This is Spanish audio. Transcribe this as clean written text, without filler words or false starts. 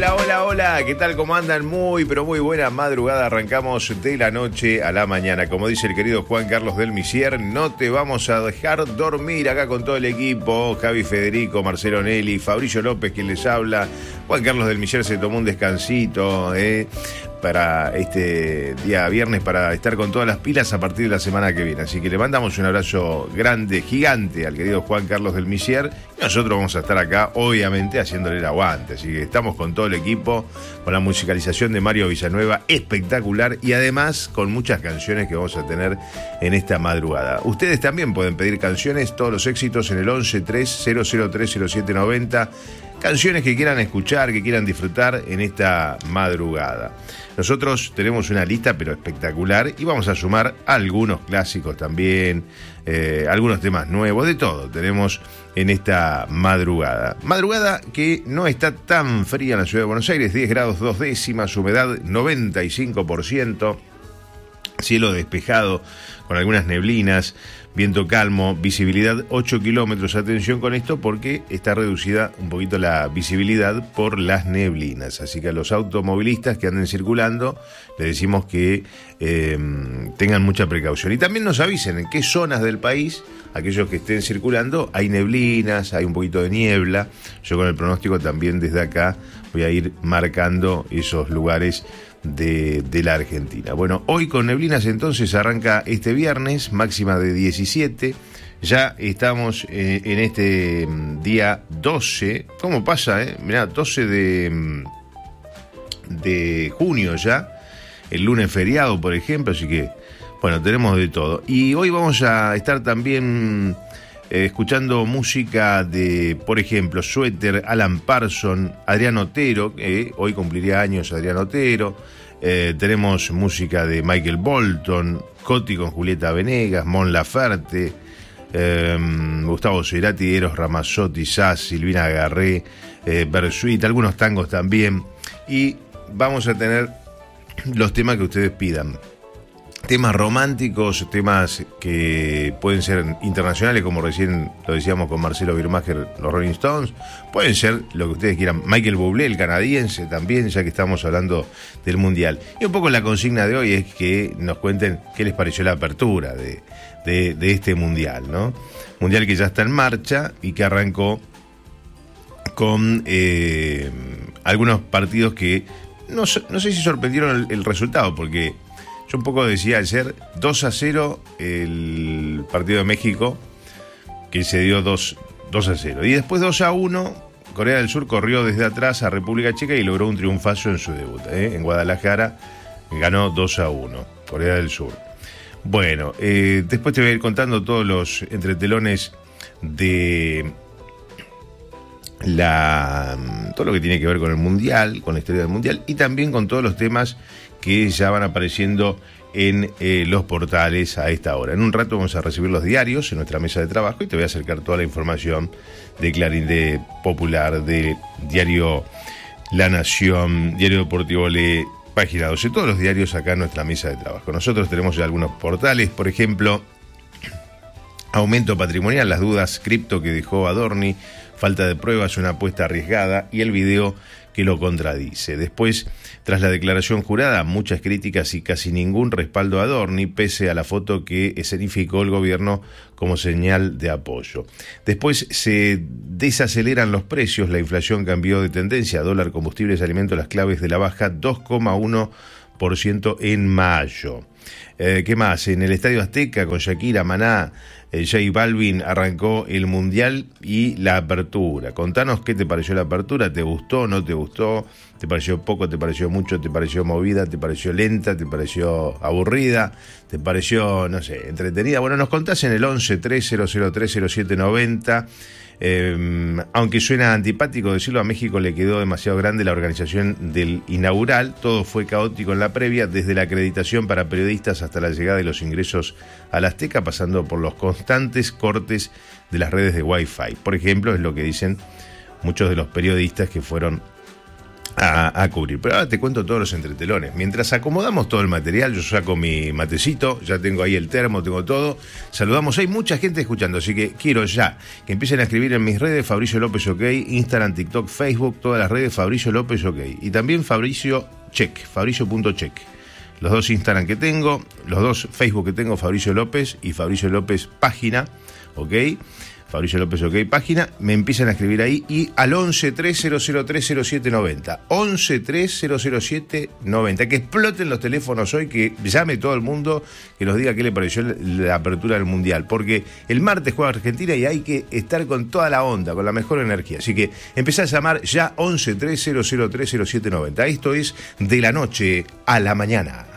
Hola, hola, hola, ¿qué tal? ¿Cómo andan? Muy, pero muy buena madrugada. Arrancamos de la noche a la mañana. Como dice el querido Juan Carlos del Misier, no te vamos a dejar dormir acá con todo el equipo. Javi Federico, Marcelo Nelly, Fabricio López, quien les habla. Juan Carlos del Misier se tomó un descansito para este día viernes para estar con todas las pilas a partir de la semana que viene. Así que le mandamos un abrazo grande, gigante al querido Juan Carlos del Misier. Y nosotros vamos a estar acá, obviamente, haciéndole el aguante. Así que estamos con todo el equipo, con la musicalización de Mario Villanueva, espectacular, y además con muchas canciones que vamos a tener en esta madrugada. Ustedes también pueden pedir canciones, todos los éxitos en el 1130030790. Canciones que quieran escuchar, que quieran disfrutar en esta madrugada. Nosotros tenemos una lista pero espectacular y vamos a sumar algunos clásicos también, algunos temas nuevos, de todo tenemos en esta madrugada. Madrugada que no está tan fría en la ciudad de Buenos Aires, 10 grados 2 décimas, humedad 95%, cielo despejado con algunas neblinas, viento calmo, visibilidad 8 kilómetros. Atención con esto porque está reducida un poquito la visibilidad por las neblinas. Así que a los automovilistas que anden circulando les decimos que tengan mucha precaución. Y también nos avisen en qué zonas del país, aquellos que estén circulando, hay neblinas, hay un poquito de niebla. Yo con el pronóstico también desde acá voy a ir marcando esos lugares de la Argentina. Bueno, hoy con neblinas entonces arranca este viernes, máxima de 17. Ya estamos en este día 12. ¿Cómo pasa? Mirá, 12 de junio ya. El lunes feriado, por ejemplo, así que, bueno, tenemos de todo. Y hoy vamos a estar también escuchando música de, por ejemplo, Suéter, Alan Parsons, Adrián Otero, hoy cumpliría años Adrián Otero. Tenemos música de Michael Bolton, Coti con Julieta Venegas, Mon Laferte, Gustavo Cerati, Eros Ramazzotti, Sass, Silvina Garré, Bersuit, algunos tangos también. Y vamos a tener los temas que ustedes pidan. Temas románticos, temas que pueden ser internacionales, como recién lo decíamos con Marcelo Birmacher, los Rolling Stones. Pueden ser lo que ustedes quieran. Michael Bublé, el canadiense también, ya que estamos hablando del Mundial. Y un poco la consigna de hoy es que nos cuenten qué les pareció la apertura de este Mundial, ¿no? Mundial que ya está en marcha y que arrancó con algunos partidos que no sé si sorprendieron el resultado, porque yo un poco decía ayer, 2-0 el partido de México, que se dio 2-0. Y después 2-1, Corea del Sur corrió desde atrás a República Checa y logró un triunfazo en su debut. En Guadalajara ganó 2-1, Corea del Sur. Bueno, después te voy a ir contando todos los entretelones de todo lo que tiene que ver con el Mundial, con la historia del Mundial, y también con todos los temas que ya van apareciendo en los portales a esta hora. En un rato vamos a recibir los diarios en nuestra mesa de trabajo y te voy a acercar toda la información de Clarín, de Popular, de Diario La Nación, Diario Deportivo Le, Página 12, todos los diarios acá en nuestra mesa de trabajo. Nosotros tenemos ya algunos portales, por ejemplo, aumento patrimonial, las dudas cripto que dejó Adorni, falta de pruebas, una apuesta arriesgada, y el video que lo contradice. Después, tras la declaración jurada, muchas críticas y casi ningún respaldo a Adorni, pese a la foto que escenificó el gobierno como señal de apoyo. Después se desaceleran los precios, la inflación cambió de tendencia, dólar, combustibles, alimentos, las claves de la baja, 2,1% en mayo. ¿Qué más? En el Estadio Azteca, con Shakira, Maná, J Balvin, arrancó el Mundial y la apertura. Contanos qué te pareció la apertura, ¿te gustó, no te gustó? ¿Te pareció poco, te pareció mucho, te pareció movida, te pareció lenta, te pareció aburrida, te pareció, no sé, entretenida? Bueno, nos contás en el 1130030790. Aunque suena antipático decirlo, a México le quedó demasiado grande la organización del inaugural. Todo fue caótico en la previa, desde la acreditación para periodistas hasta la llegada de los ingresos al Azteca, pasando por los constantes cortes de las redes de Wi-Fi. Por ejemplo, es lo que dicen muchos de los periodistas que fueron a cubrir. Pero ahora te cuento todos los entretelones. Mientras acomodamos todo el material, yo saco mi matecito, ya tengo ahí el termo, tengo todo. Saludamos, hay mucha gente escuchando, así que quiero ya que empiecen a escribir en mis redes, Fabricio López OK, Instagram, TikTok, Facebook, todas las redes, Fabricio López OK. Y también Fabricio.check. Los dos Instagram que tengo, los dos Facebook que tengo, Fabricio López y Fabricio López página, ¿ok? Fabricio López OK página, me empiezan a escribir ahí y al 1130030790, 11300790, que exploten los teléfonos hoy, que llame todo el mundo, que nos diga qué le pareció la apertura del Mundial, porque el martes juega Argentina y hay que estar con toda la onda, con la mejor energía, así que empezá a llamar ya 1130030790, esto es De la Noche a la Mañana.